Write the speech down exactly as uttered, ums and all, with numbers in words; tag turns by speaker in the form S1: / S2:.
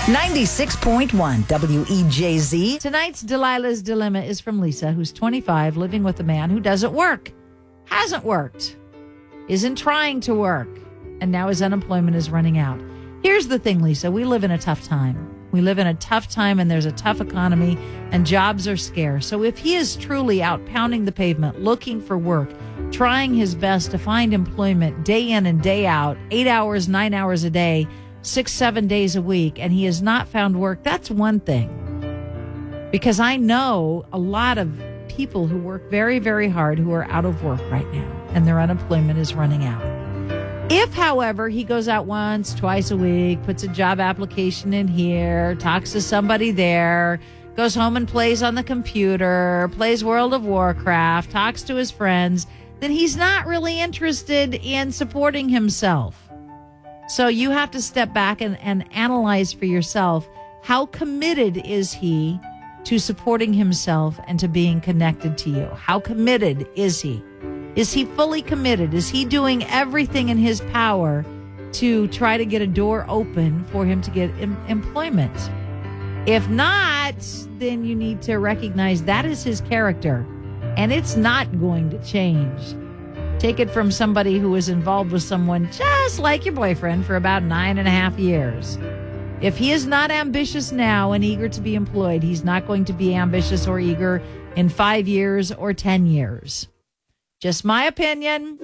S1: ninety-six point one W E J Z.
S2: Tonight's Delilah's Dilemma is from Lisa, who's twenty-five, living with a man who doesn't work, hasn't worked, isn't trying to work, and now his unemployment is running out. Here's the thing, Lisa. We live in a tough time. We live in a tough time, and there's a tough economy, and jobs are scarce. So if he is truly out pounding the pavement, looking for work, trying his best to find employment day in and day out, eight hours, nine hours a day, six, seven days a week, and he has not found work, that's one thing. Because I know a lot of people who work very, very hard who are out of work right now, and their unemployment is running out. If, however, he goes out once, twice a week, puts a job application in here, talks to somebody there, goes home and plays on the computer, plays World of Warcraft, talks to his friends, then he's not really interested in supporting himself. So you have to step back and, and analyze for yourself, how committed is he to supporting himself and to being connected to you? How committed is he? Is he fully committed? Is he doing everything in his power to try to get a door open for him to get em- employment? If not, then you need to recognize that is his character, and it's not going to change. Take it from somebody who was involved with someone just like your boyfriend for about nine and a half years. If he is not ambitious now and eager to be employed, he's not going to be ambitious or eager in five years or ten years. Just my opinion.